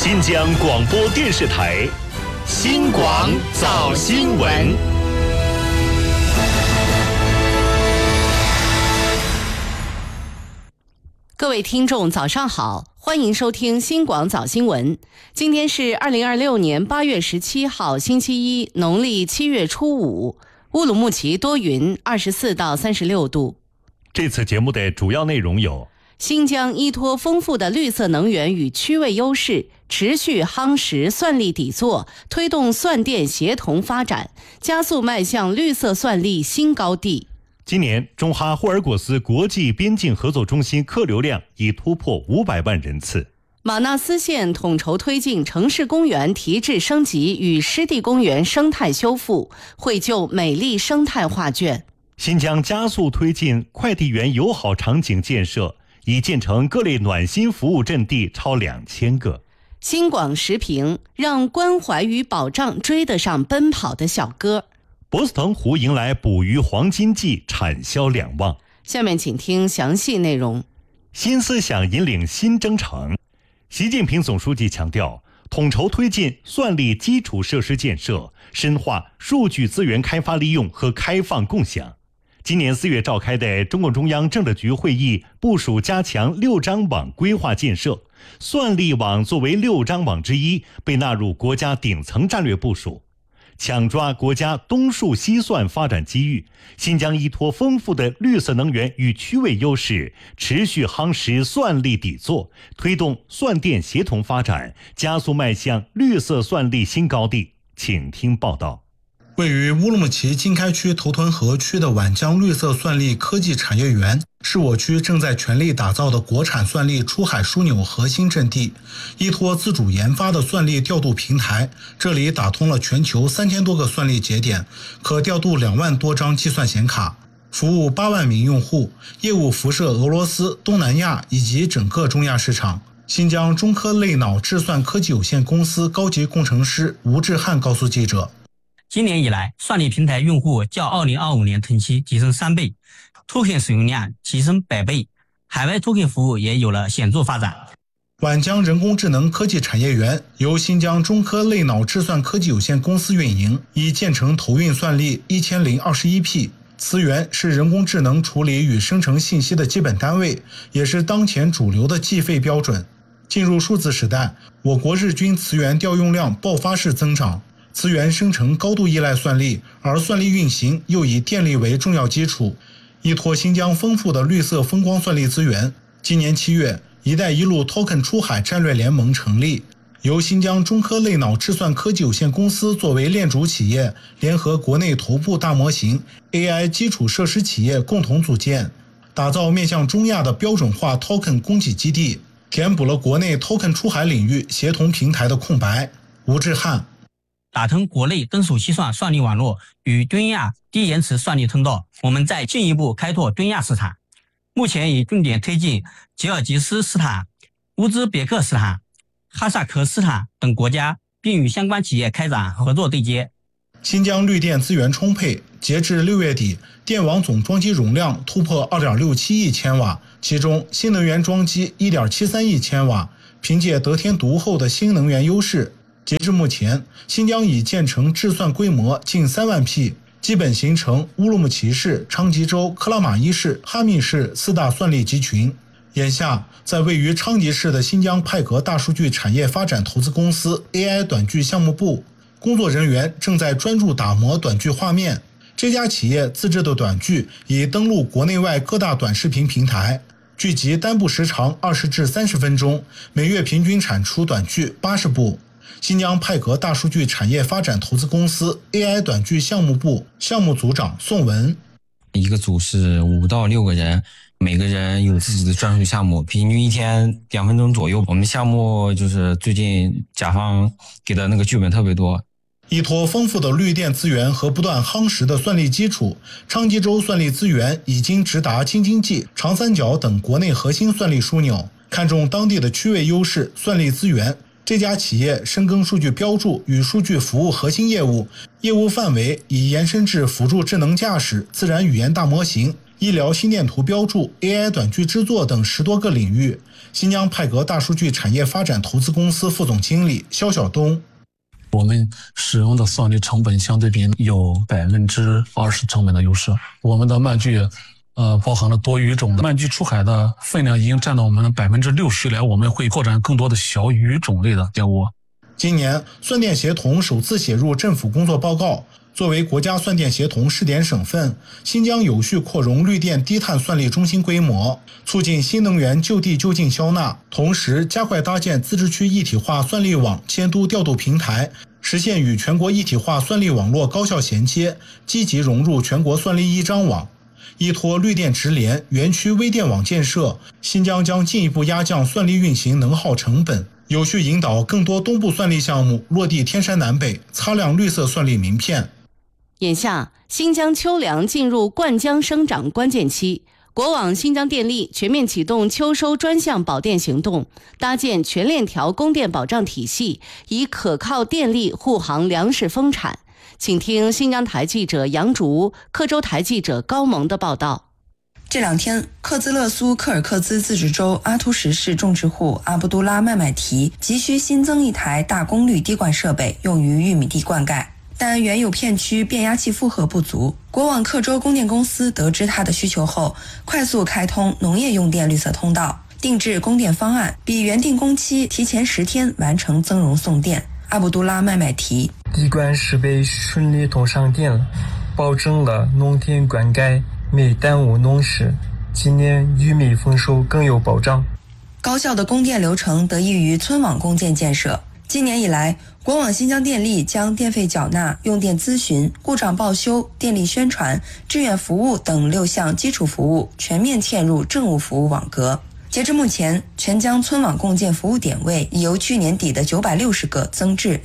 新疆广播电视台新广早新闻。 各位听众早上好，欢迎收听新广早新闻。今天是2026年8月17号星期一，农历7月初5，乌鲁木齐多云，24到36度。 这次节目的主要内容有： 新疆依托丰富的绿色能源与区位优势，持续夯实算力底座，推动算电协同发展，加速迈向绿色算力新高地。 今年中哈霍尔果斯国际边境合作中心客流量已突破500万人次。 玛纳斯县统筹推进城市公园提质升级与湿地公园生态修复，绘就美丽生态画卷。 新疆加速推进快递员友好场景建设，已建成各类暖心服务阵地超2000个。 新广时评，让关怀与保障追得上奔跑的小哥。 博斯腾湖迎来捕鱼黄金季，产销两旺。 下面请听详细内容。 新思想引领新征程。习近平总书记强调，统筹推进算力基础设施建设，深化数据资源开发利用和开放共享。今年4月召开的中共中央政治局会议部署加强6张网规划建设，算力网作为6张网之一，被纳入国家顶层战略部署。抢抓国家东数西算发展机遇，新疆依托丰富的绿色能源与区位优势，持续夯实算力底座，推动算电协同发展，加速迈向绿色算力新高地。请听报道。 位于乌鲁木齐经开区头屯河区的皖江绿色算力科技产业园，是我区正在全力打造的国产算力出海枢纽核心阵地。依托自主研发的算力调度平台，这里打通了全球3000多个算力节点，可调度2万多张计算显卡，服务8万名用户，业务辐射俄罗斯、东南亚以及整个中亚市场。新疆中科类脑智算科技有限公司高级工程师吴志汉告诉记者， 今年以来，算力平台用户较2025年同期提升3倍，token 使用量提升100倍，海外 token 服务也有了显著发展。 皖江人工智能科技产业园由新疆中科类脑智算科技有限公司运营，已建成投运算力1021匹，磁源是人工智能处理与生成信息的基本单位，也是当前主流的计费标准。进入数字时代，我国日均磁源调用量爆发式增长，磁源生成高度依赖算力，而算力运行又以电力为重要基础。依托新疆丰富的绿色风光算力资源，今年7月，一带一路 Token 出海战略联盟成立，由新疆中科类脑智算科技有限公司作为链主企业，联合国内头部大模型 AI 基础设施企业共同组建，打造面向中亚的标准化 Token 供给基地，填补了国内 Token 出海领域协同平台的空白。吴志汉， 打通国内东数西算算力网络与东亚低延迟算力通道，我们在进一步开拓东亚市场。目前已重点推进吉尔吉斯斯坦、乌兹别克斯坦、哈萨克斯坦等国家，并与相关企业开展合作对接。 新疆绿电资源充沛，截至6月底，电网总装机容量突破 2.67 亿千瓦，其中新能源装机 1.73 亿千瓦。凭借得天独厚的新能源优势，截至目前，新疆已建成智算规模近3万匹，基本形成乌鲁木齐市、昌吉州、克拉玛依市、哈密市4大算力集群。眼下，在位于昌吉市的新疆派格大数据产业发展投资公司 AI 短剧项目部，工作人员正在专注打磨短剧画面。这家企业自制的短剧已登陆国内外各大短视频平台，剧集单部时长20至30分钟，每月平均产出短剧80部。新疆派格大数据产业发展投资公司 AI 短剧项目部项目组长宋文， 一个组是5到6个人，每个人有自己的专属项目，平均一天2分钟左右。我们项目就是最近甲方给的那个剧本特别多。 依托丰富的绿电资源和不断夯实的算力基础，昌吉州算力资源已经直达京津冀、长三角等国内核心算力枢纽。看重当地的区位优势、算力资源，这家企业深耕数据标注与数据服务核心业务，业务范围已延伸至辅助智能驾驶、自然语言大模型、 医疗心电图标注、AI 短剧制作等10多个领域。新疆派格大数据产业发展投资公司副总经理肖晓东： 我们使用的算力成本相对比有20%成本的优势。我们的慢锯包含了多语种的慢锯出海的分量已经占到我们的60%，来我们会扩展更多的小语种类的业务。 今年算电协同首次写入政府工作报告。作为国家算电协同试点省份，新疆有序扩容绿电低碳算力中心规模，促进新能源就地就近消纳，同时加快搭建自治区一体化算力网监督调度平台，实现与全国一体化算力网络高效衔接，积极融入全国算力一张网。依托绿电直连、园区微电网建设，新疆将进一步压降算力运行能耗成本，有序引导更多东部算力项目落地天山南北，擦亮绿色算力名片。 眼下，新疆秋粮进入灌浆生长关键期，国网新疆电力全面启动秋收专项保电行动，搭建全链条供电保障体系，以可靠电力护航粮食丰产。请听新疆台记者杨竹、克州台记者高萌的报道。 这2天，克孜勒苏柯尔克孜自治州阿图什市种植户阿卜杜拉麦麦提急需新增1台大功率滴灌设备，用于玉米地灌溉。但原有片区变压器负荷不足，国网克州供电公司得知他的需求后，快速开通农业用电绿色通道，定制供电方案，比原定工期提前10天完成增容送电。阿卜杜拉麦麦提： 滴灌设备顺利通上电了，保证了农田灌溉没耽误农事，今年玉米丰收更有保障。 高效的供电流程得益于村网共建建设。今年以来，国网新疆电力将电费缴纳、用电咨询、故障报修、电力宣传、志愿服务等6项基础服务全面嵌入政务服务网格。截至目前，全疆村网共建服务点位已由去年底的960个增至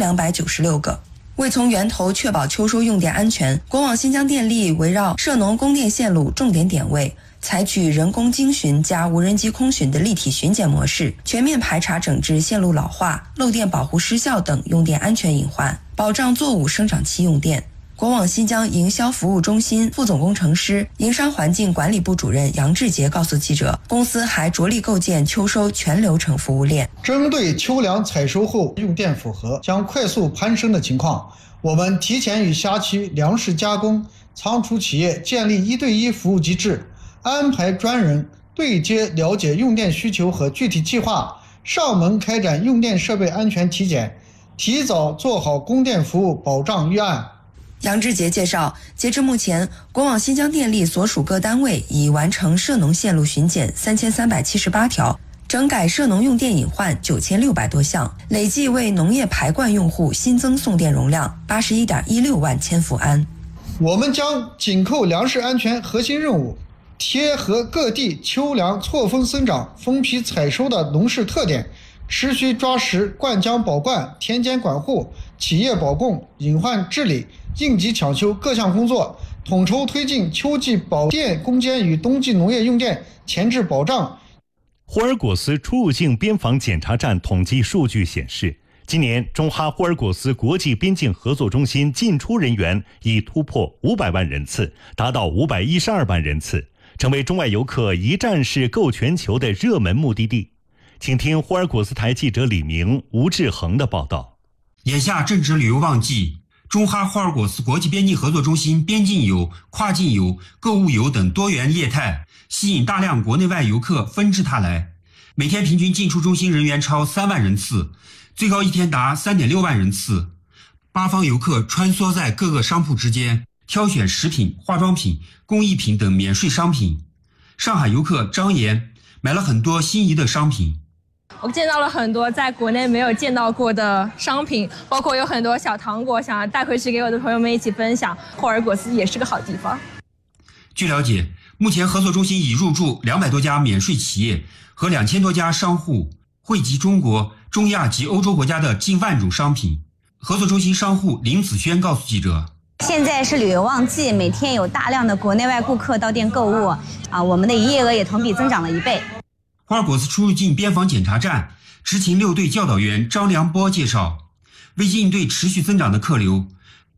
2296个。为从源头确保秋收用电安全，国网新疆电力围绕涉农供电线路重点点位，采取人工精巡加无人机空巡的立体巡检模式，全面排查整治线路老化、漏电保护失效等用电安全隐患，保障作物生长期用电。国网新疆营销服务中心副总工程师、营商环境管理部主任杨志杰告诉记者，公司还着力构建秋收全流程服务链。 针对秋粮采收后用电负荷将快速攀升的情况，我们提前与辖区粮食加工、仓储企业建立1对1服务机制，安排专人对接了解用电需求和具体计划，上门开展用电设备安全体检，提早做好供电服务保障预案。 杨志杰介绍，截至目前，国网新疆电力所属各单位已完成涉农线路巡检3378条，整改涉农用电隐患9600多项，累计为农业排灌用户新增送电容量81.16万千伏安。 我们将紧扣粮食安全核心任务，贴合各地秋粮错峰生长、分批采收的农事特点，持续抓实灌浆保灌、田间管护、企业保供、隐患治理、应急抢修各项工作，统筹推进秋季保电攻坚与冬季农业用电前置保障。 霍尔果斯出入境边防检查站统计数据显示，今年中哈霍尔果斯国际边境合作中心进出人员已突破500万人次，达到512万人次，成为中外游客一站式购全球的热门目的地。请听霍尔果斯台记者李明、吴志恒的报道。 眼下正值旅游旺季，中哈霍尔果斯国际边境合作中心边境游、跨境游、购物游等多元业态，吸引大量国内外游客纷至沓来。每天平均进出中心人员超3万人次，最高一天达3.6万人次。八方游客穿梭在各个商铺之间，挑选食品、化妆品、工艺品等免税商品。上海游客张岩买了很多心仪的商品。 我见到了很多在国内没有见到过的商品，包括有很多小糖果，想要带回去给我的朋友们一起分享。霍尔果斯也是个好地方。 据了解，目前合作中心已入驻200多家免税企业和2000多家商户，惠及中国、中亚及欧洲国家的近万种商品。合作中心商户林子轩告诉记者， 现在是旅游旺季，每天有大量的国内外顾客到店购物，我们的营业额也同比增长了1倍。 霍尔果斯出入境边防检查站执勤6队教导员张良波介绍，为应对持续增长的客流，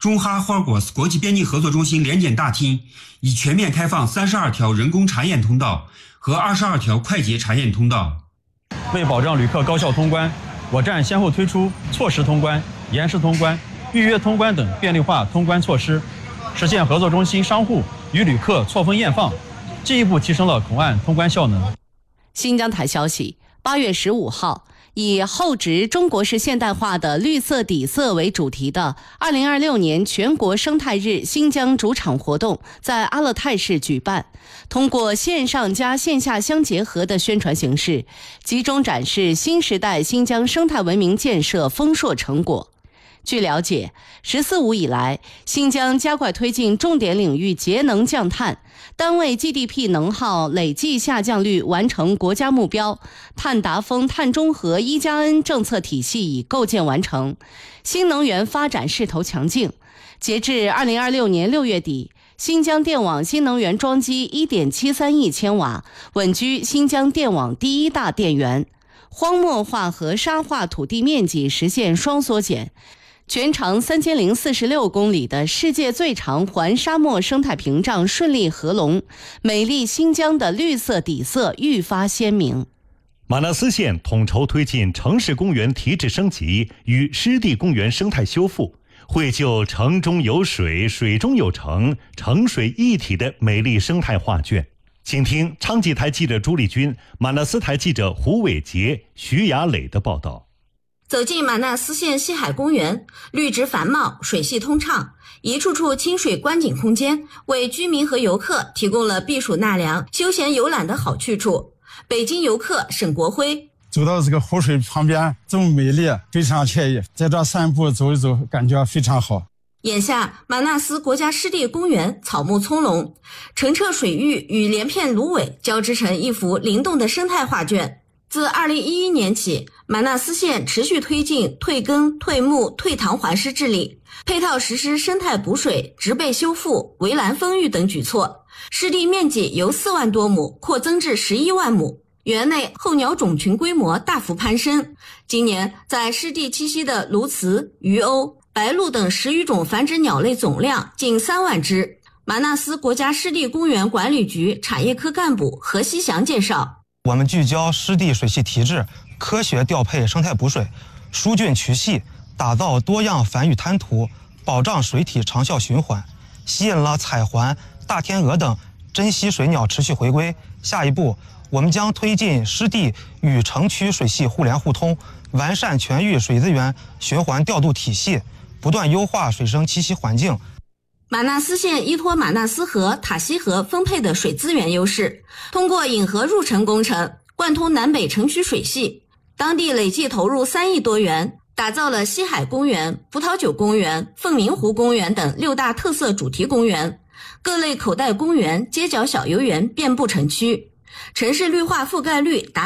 中哈霍尔果斯国际边境合作中心联检大厅已全面开放32条人工查验通道和22条快捷查验通道。 为保障旅客高效通关，我站先后推出错时通关、延时通关、预约通关等便利化通关措施，实现合作中心商户与旅客错峰验放，进一步提升了口岸通关效能。 新疆台消息，8月15号，以厚植中国式现代化的绿色底色为主题的2026年全国生态日新疆主场活动在阿勒泰市举办。通过线上加线下相结合的宣传形式，集中展示新时代新疆生态文明建设丰硕成果。据了解，“14·5”以来，新疆加快推进重点领域节能降碳，单位 GDP 能耗累计下降率完成国家目标，碳达峰、碳中和1+N 政策体系已构建完成，新能源发展势头强劲。截至2026年6月底，新疆电网新能源装机 1.73亿千瓦，稳居新疆电网第一大电源。荒漠化和沙化土地面积实现双缩减。全长3046公里的世界最长环沙漠生态屏障顺利合龙，美丽新疆的绿色底色愈发鲜明。 马纳斯县统筹推进城市公园提质升级与湿地公园生态修复，绘就城中有水，水中有城，城水一体的美丽生态画卷。请听昌吉台记者朱丽君、马纳斯台记者胡伟杰、徐雅磊的报道。 走进马纳斯县西海公园，绿植繁茂，水系通畅，一处处清水观景空间为居民和游客提供了避暑纳凉、休闲游览的好去处。北京游客沈国辉走到这个湖水旁边，这么美丽，非常惬意，在这散步走一走，感觉非常好。 眼下，马纳斯国家湿地公园草木葱茏，澄澈水域与连片芦苇交织成一幅灵动的生态画卷。自2011年起，马纳斯县持续推进退耕、退牧、退塘还湿治理，配套实施生态补水、植被修复、围栏丰育等举措，湿地面积由4万多亩扩增至11万亩，园内候鸟种群规模大幅攀升。今年在湿地栖息的鸬鹚、鱼鸥、白鹭等10余种繁殖鸟类总量近3万只。马纳斯国家湿地公园管理局产业科干部何希祥介绍， 我们聚焦湿地水系提质，科学调配生态补水，疏浚渠系，打造多样繁育滩涂，保障水体长效循环，吸引了彩环、大天鹅等珍稀水鸟持续回归。下一步，我们将推进湿地与城区水系互联互通，完善全域水资源循环调度体系，不断优化水生栖息环境。 马纳斯县依托马纳斯河、塔西河分配的水资源优势，通过引河入城工程贯通南北城区水系，当地累计投入3亿多元，打造了西海公园、葡萄酒公园、凤鸣湖公园等6大特色主题公园，各类口袋公园、街角小游园遍布城区，城市绿化覆盖率达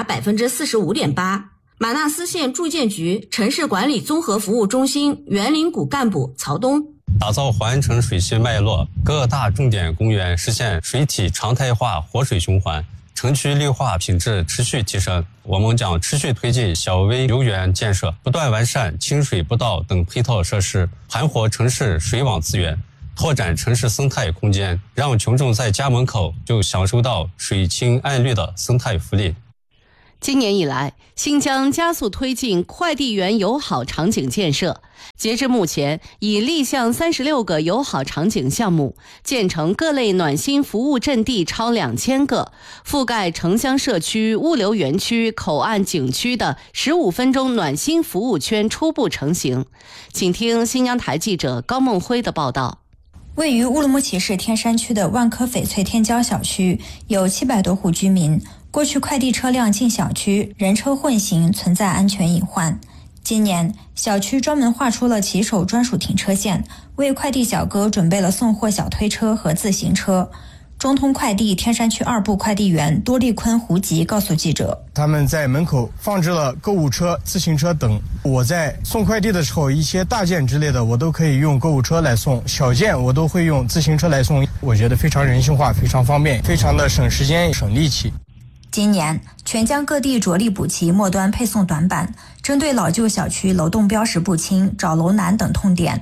45.8%。马纳斯县住建局城市管理综合服务中心园林股干部曹东， 打造环城水系脉络，各大重点公园实现水体常态化活水循环，城区绿化品质持续提升。我们将持续推进小微游园建设，不断完善清水步道等配套设施，盘活城市水网资源，拓展城市生态空间，让群众在家门口就享受到水清岸绿的生态福利。 今年以来，新疆加速推进快递员友好场景建设。截至目前，已立项36个友好场景项目，建成各类暖心服务阵地超2000个，覆盖城乡社区、物流园区、口岸景区的15分钟暖心服务圈初步成型。请听新疆台记者高梦辉的报道。 位于乌鲁木齐市天山区的万科翡翠天骄小区有700多户居民，过去快递车辆进小区，人车混行，存在安全隐患。今年，小区专门划出了骑手专属停车线，为快递小哥准备了送货小推车和自行车。中通快递天山区2部快递员多利坤胡吉告诉记者， 他们在门口放置了购物车、自行车等。我在送快递的时候，一些大件之类的我都可以用购物车来送，小件我都会用自行车来送。我觉得非常人性化，非常方便，非常的省时间省力气。 今年全疆各地着力补齐末端配送短板，针对老旧小区楼栋标识不清、找楼难等痛点，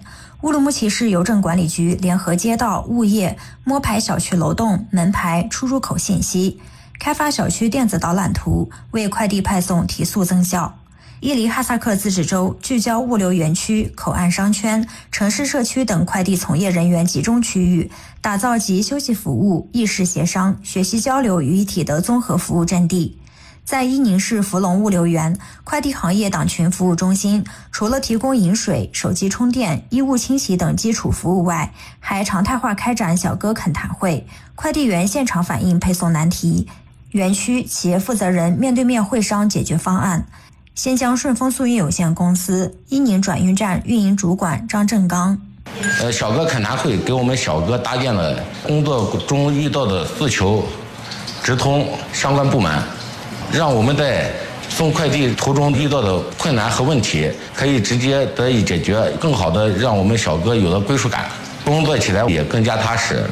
乌鲁木齐市邮政管理局联合街道、物业摸排小区楼栋、门牌、出入口信息，开发小区电子导览图，为快递派送提速增效。伊犁哈萨克自治州聚焦物流园区、口岸商圈、城市社区等快递从业人员集中区域，打造集休息服务、议事协商、学习交流于一体的综合服务阵地。在伊宁市福隆物流园快递行业党群服务中心，除了提供饮水、手机充电、衣物清洗等基础服务外，还常态化开展小哥恳谈会，快递员现场反映配送难题，园区企业负责人面对面会商解决方案。先江顺丰速运有限公司伊宁转运站运营主管张正刚， 小哥恳谈会给我们小哥搭建了工作中遇到的诉求，直通相关部门，让我们在送快递途中遇到的困难和问题可以直接得以解决，更好的让我们小哥有了归属感，工作起来也更加踏实。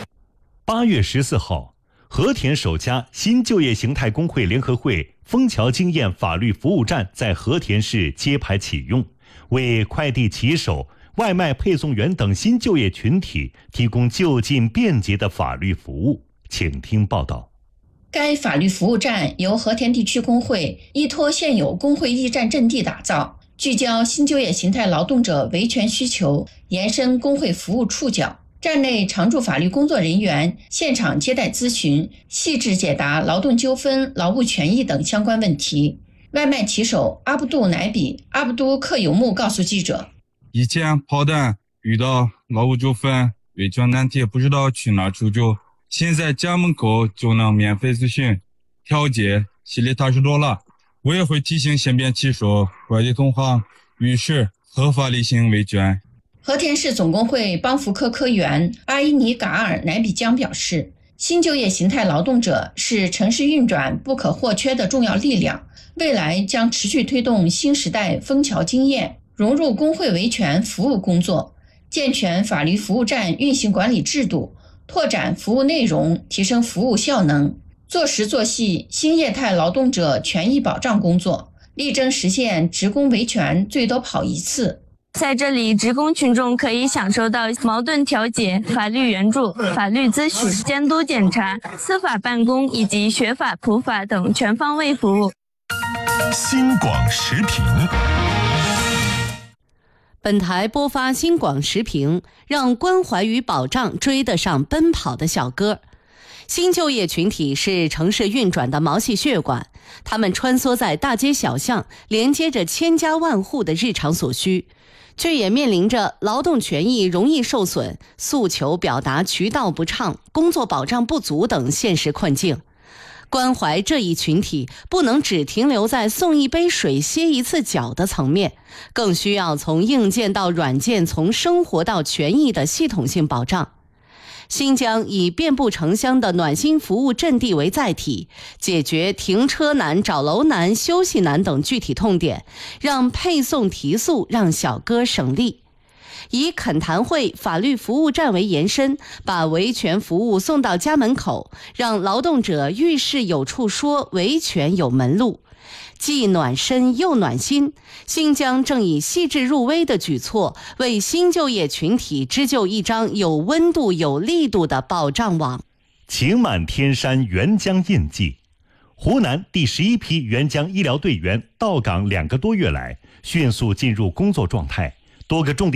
8月14号，和田首家新就业形态工会联合会枫桥经验法律服务站在和田市揭牌启用，为快递骑手、外卖配送员等新就业群体提供就近便捷的法律服务。请听报道。 该法律服务站由和田地区工会依托现有工会驿站阵地打造，聚焦新就业形态劳动者维权需求，延伸工会服务触角。站内常驻法律工作人员现场接待咨询，细致解答劳动纠纷、劳务权益等相关问题。外卖骑手阿布杜乃比阿布都克尤木告诉记者， 以前跑单遇到劳务纠纷、维权难题不知道去哪求救，现在家门口就能免费咨询调解，心里踏实多了。我也会提醒身边骑手、快递同行遇事合法履行维权。 和田市总工会邦福科科员阿伊尼嘎尔乃比江表示，新就业形态劳动者是城市运转不可或缺的重要力量，未来将持续推动新时代枫桥经验融入工会维权服务工作，健全法律服务站运行管理制度，拓展服务内容，提升服务效能，做实做细新业态劳动者权益保障工作，力争实现职工维权最多跑一次。 在这里，职工群众可以享受到矛盾调解、法律援助、法律咨询、监督检查、司法办公以及学法普法等全方位服务。 新广时评， 本台播发新广时评，让关怀与保障追得上奔跑的小哥。新就业群体是城市运转的毛细血管，他们穿梭在大街小巷，连接着千家万户的日常所需，却也面临着劳动权益容易受损、诉求表达渠道不畅、工作保障不足等现实困境。关怀这一群体不能只停留在送一杯水、歇一次脚的层面，更需要从硬件到软件，从生活到权益的系统性保障。新疆以遍布城乡的暖心服务阵地为载体，解决停车难、找楼难、休息难等具体痛点，让配送提速，让小哥省力。以恳谈会、法律服务站为延伸，把维权服务送到家门口，让劳动者遇事有处说，维权有门路。既暖身又暖心，新疆正以细致入微的举措，为新就业群体织就一张有温度、有力度的保障网。 晴满天山援疆印记。湖南第11批援疆医疗队员到岗2个多月来，迅速进入工作状态，多个重点